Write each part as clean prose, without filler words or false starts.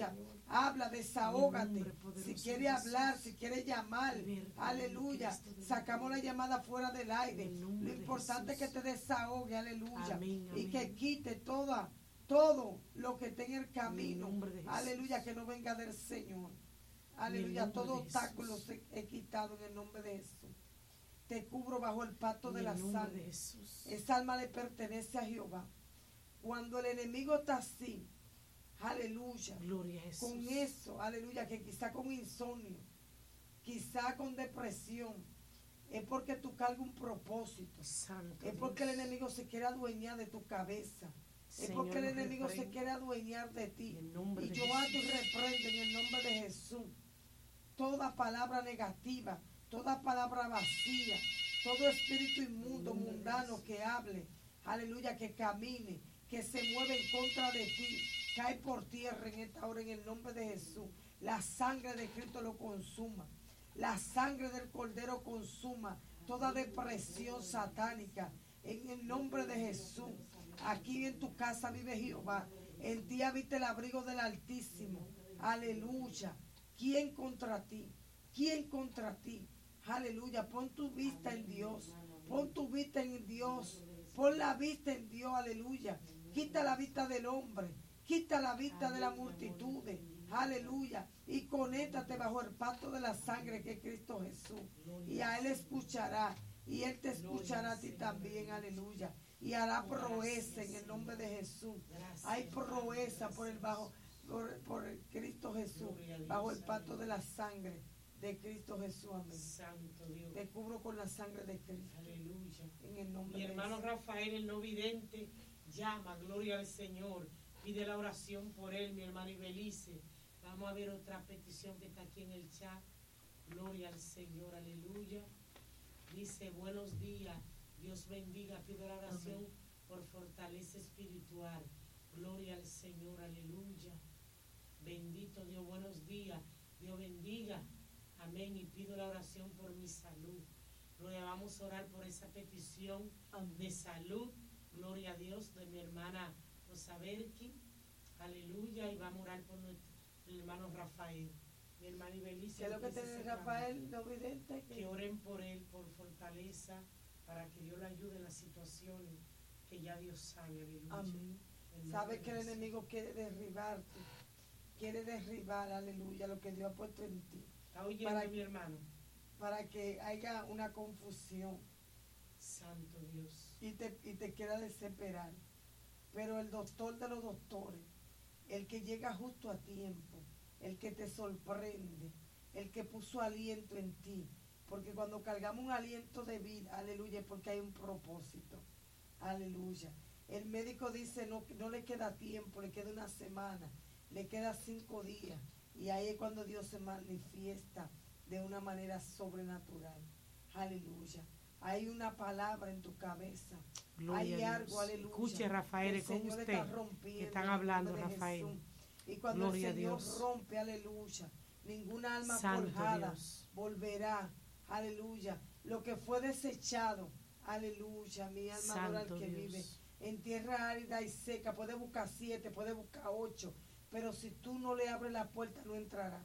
aleluya. Habla, desahógate. Si quiere hablar, si quiere llamar, aleluya. Sacamos la llamada fuera del aire. Lo importante es que te desahogue, aleluya. Y que quite todo lo que esté en el camino, aleluya, que no venga del Señor. Aleluya, todo obstáculo se he quitado en el nombre de Jesús. Te cubro bajo el pacto de la sangre. Esa alma le pertenece a Jehová. Cuando el enemigo está así, aleluya, con eso, aleluya, que quizá con insomnio, quizá con depresión, es porque tú cargas un propósito. Santo es porque Dios. El enemigo se quiere adueñar de tu cabeza. Es Señor, porque el enemigo se quiere adueñar de ti. Y yo ato y reprendo en el nombre de Jesús toda palabra negativa, toda palabra vacía, todo espíritu inmundo, mundano que hable, aleluya, que camine, que se mueva en contra de ti, cae por tierra en esta hora en el nombre de Jesús. La sangre de Cristo lo consuma, la sangre del Cordero consuma toda depresión satánica en el nombre de Jesús. Aquí en tu casa vive Jehová, en ti habita el abrigo del Altísimo, aleluya. ¿Quién contra ti? ¿Quién contra ti? Aleluya, pon tu vista en Dios, pon tu vista en Dios, pon la vista en Dios, aleluya. Quita la vista del hombre, quita la vista de la multitud, aleluya, y conéctate bajo el pacto de la sangre que es Cristo Jesús, y a Él escuchará, y Él te escuchará a ti también, aleluya, y hará proeza en el nombre de Jesús. Hay proeza por el Cristo Jesús, bajo el pacto de la sangre de Cristo Jesús, amén. Santo Dios. Te cubro con la sangre de Cristo. Aleluya. En el nombre Mi de hermano Jesús. Rafael, el no vidente, llama, gloria al Señor. Pide la oración por él, mi hermano Ibelice. Vamos a ver otra petición que está aquí en el chat. Gloria al Señor, aleluya. Dice, buenos días, Dios bendiga. Pido la oración amén. Por fortaleza espiritual. Gloria al Señor, aleluya. Bendito Dios, buenos días. Dios bendiga. Amén. Y pido la oración por mi salud. Gloria, vamos a orar por esa petición de salud. Gloria a Dios, de mi hermana Rosaberki. Aleluya. Y vamos a orar por nuestro hermano Rafael. Mi hermana Ibelice. ¿Qué es lo que tiene Rafael, no vidente? Que oren por él, por fortaleza, para que Dios le ayude en las situaciones que ya Dios sabe. Aleluya. Amén. Sabe que el enemigo quiere derribarte. Quiere derribar, aleluya, lo que Dios ha puesto en ti. ¿Está oyendo, mi hermano? Para que haya una confusión. Santo Dios. Y te quiera desesperar. Pero el doctor de los doctores, el que llega justo a tiempo, el que te sorprende, el que puso aliento en ti. Porque cuando cargamos un aliento de vida, aleluya, es porque hay un propósito. Aleluya. El médico dice no le queda tiempo, le queda una semana, le queda 5 días. Y ahí es cuando Dios se manifiesta de una manera sobrenatural. Aleluya. Hay una palabra en tu cabeza. Gloria hay algo, aleluya. Escuche, Rafael, con usted. Que están hablando, Rafael. Jesús. Y cuando Gloria el Señor Dios. rompe, aleluya, ninguna alma Santo forjada Dios. volverá. Aleluya. Lo que fue desechado. Aleluya. Mi alma adora al que Dios. vive en tierra árida y seca. Puede buscar 7, puede buscar 8. Pero si tú no le abres la puerta, no entrará.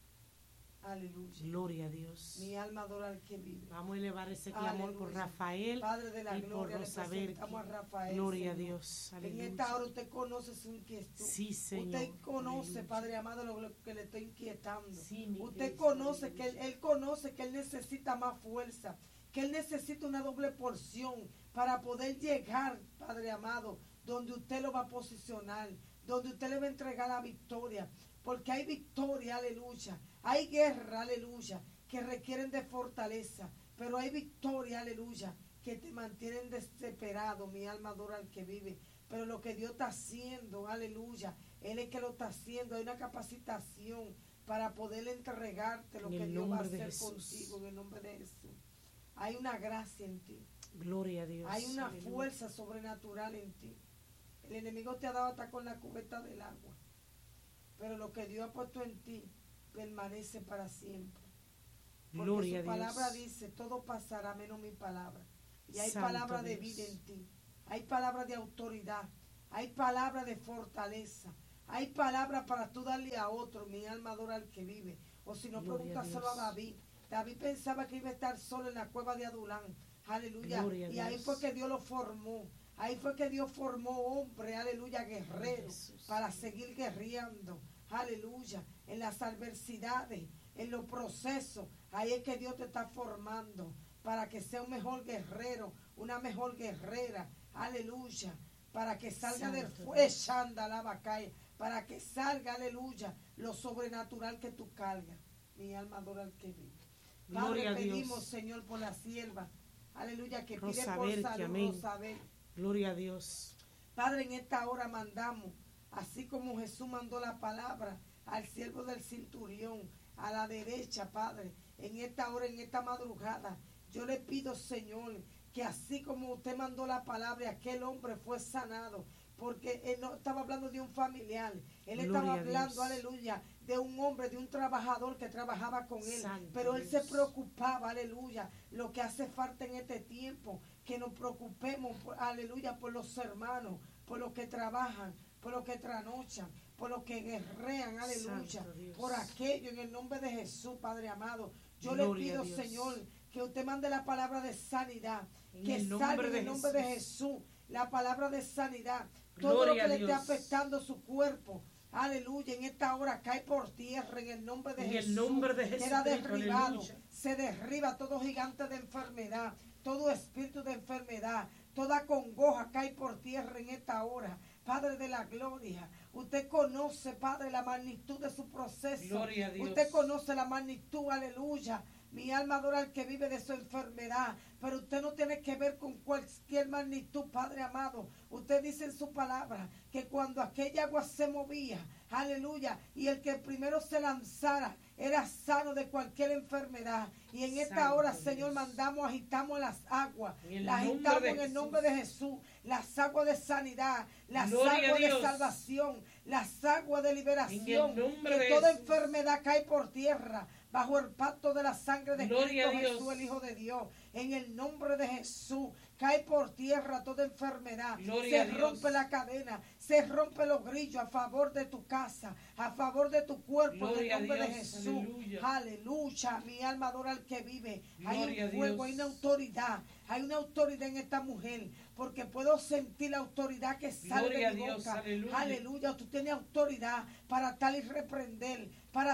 Aleluya. Gloria a Dios. Mi alma adora al que vive. Vamos a elevar ese clamor Aleluya. por Rafael. Padre de la y gloria, por le presentamos a Rafael. Gloria a Señor. Dios. Aleluya. En esta hora usted conoce su inquietud. Sí, Señor. Usted conoce, Aleluya. Padre amado, lo que le está inquietando. Sí, mi usted Cristo, conoce aleluya. que él conoce que él necesita más fuerza, que él necesita una doble porción para poder llegar, Padre amado, donde usted lo va a posicionar, donde usted le va a entregar la victoria. Porque hay victoria, aleluya. Hay guerra, aleluya, que requieren de fortaleza. Pero hay victoria, aleluya, que te mantienen desesperado. Mi alma adora al que vive. Pero lo que Dios está haciendo, aleluya, Él es que lo está haciendo. Hay una capacitación para poder entregarte lo que Dios va a hacer contigo en el nombre de Jesús. Hay una gracia en ti. Gloria a Dios. Hay una aleluya. fuerza sobrenatural en ti. El enemigo te ha dado hasta con la cubeta del agua. Pero lo que Dios ha puesto en ti permanece para siempre. Porque Gloria su a palabra Dios. dice, todo pasará menos mi palabra. Y hay Santo palabra de Dios. vida en ti. Hay palabra de autoridad. Hay palabra de fortaleza. Hay palabras para tú darle a otro, mi alma adora al que vive. O si no, pregúntaselo a David. David pensaba que iba a estar solo en la cueva de Adulán. Aleluya. Y ahí fue que Dios lo formó. Ahí fue que Dios formó hombre, aleluya, guerrero, para seguir guerreando. Aleluya. En las adversidades, en los procesos, ahí es que Dios te está formando para que sea un mejor guerrero, una mejor guerrera. Aleluya. Para que salga del fuego, para que salga, aleluya, lo sobrenatural que tú cargas. Mi alma adora al que vive. Padre, pedimos, Señor, por la sierva, aleluya, que pide por salud, Rosabel. Gloria a Dios. Padre, en esta hora mandamos, así como Jesús mandó la palabra al siervo del centurión, a la derecha, Padre, en esta hora, en esta madrugada, yo le pido, Señor, que así como usted mandó la palabra, aquel hombre fue sanado, porque él no estaba hablando de un familiar, él estaba hablando, aleluya, de un hombre, de un trabajador que trabajaba con él, pero él se preocupaba, aleluya, lo que hace falta en este tiempo, que nos preocupemos, aleluya, por los hermanos, por los que trabajan, por los que trasnochan, por los que guerrean, aleluya, por aquello, en el nombre de Jesús, Padre amado. Yo le pido, Señor, que usted mande la palabra de sanidad, que salga en el nombre de Jesús, la palabra de sanidad, todo lo que le esté afectando su cuerpo, aleluya, en esta hora cae por tierra en el nombre de Jesús, queda derribado, se derriba todo gigante de enfermedad, todo espíritu de enfermedad, toda congoja cae por tierra en esta hora. Padre de la gloria, usted conoce, Padre, la magnitud de su proceso, usted conoce la magnitud, aleluya. Mi alma adora al que vive de su enfermedad, pero usted no tiene que ver con cualquier magnitud, Padre amado. Usted dice en su palabra que cuando aquella agua se movía, aleluya, y el que primero se lanzara era sano de cualquier enfermedad. Y en esta hora, Señor, mandamos, agitamos las aguas, las agitamos en el nombre de Jesús, las aguas de sanidad, las aguas de salvación, las aguas de liberación, que toda enfermedad cae por tierra, bajo el pacto de la sangre de Cristo Jesús, el Hijo de Dios. En el nombre de Jesús, cae por tierra toda enfermedad. Se rompe la cadena, se rompe los grillos a favor de tu casa, a favor de tu cuerpo, en el nombre de Jesús. Aleluya. Mi alma adora al que vive. Hay un fuego, hay una autoridad. Hay una autoridad en esta mujer, porque puedo sentir la autoridad que sale de mi boca. Aleluya. Tú tienes autoridad para tal y reprender,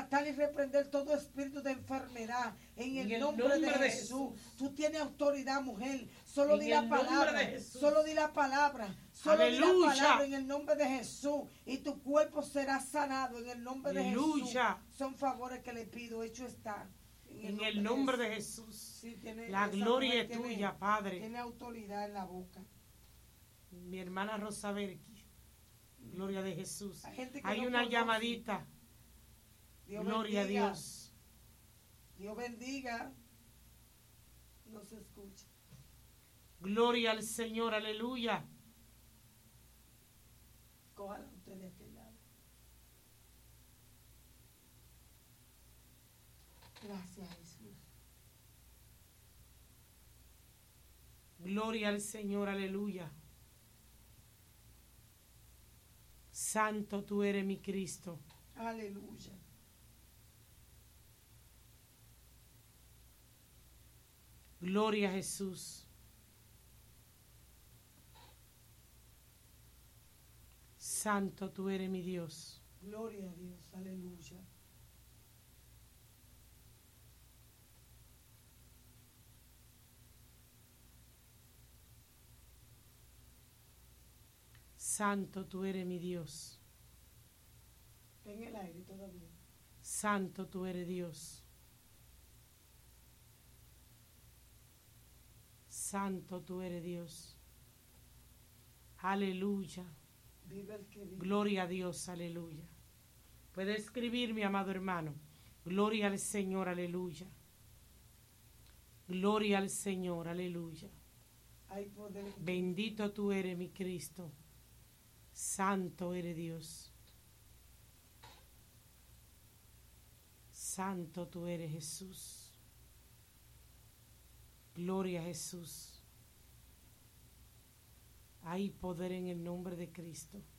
todo espíritu de enfermedad en el nombre de Jesús. Tú tienes autoridad, mujer. Solo di la palabra, solo di la palabra, solo di la palabra en el nombre de Jesús, y tu cuerpo será sanado en el nombre de Jesús. Son favores que le pido, hecho está. En el nombre de Jesús. Sí, la gloria es tuya, Padre. Tiene autoridad en la boca. Mi hermana Rosabel, gloria de Jesús. Hay no una conoce. llamadita. Dios gloria bendiga. a Dios. Dios bendiga. No se escucha. Gloria al Señor, aleluya. Cójala usted de aquel lado. Gracias, Jesús. Gloria al Señor, aleluya. Santo tú eres mi Cristo. Aleluya. Gloria a Jesús. Santo tú eres mi Dios. Gloria a Dios, aleluya. Santo tú eres mi Dios. En el aire todavía. Santo tú eres Dios. Santo tú eres Dios. Aleluya. Vive el que vive. Gloria a Dios, aleluya. Puede escribir, mi amado hermano. Gloria al Señor, aleluya. Gloria al Señor, aleluya. Hay poder. Bendito tú eres, mi Cristo. Santo eres Dios. Santo tú eres Jesús. Gloria a Jesús. Hay poder en el nombre de Cristo.